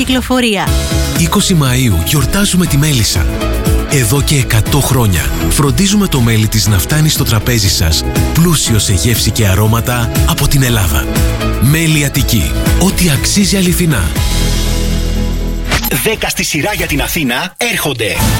κυκλοφορία. 20 Μαΐου γιορτάζουμε τη μέλισσα. Εδώ και 100 χρόνια φροντίζουμε το μέλι της να φτάνει στο τραπέζι σας πλούσιο σε γεύση και αρώματα από την Ελλάδα. Μέλι Αττική. Ό,τι αξίζει αληθινά. 10 στη σειρά για την Αθήνα έρχονται.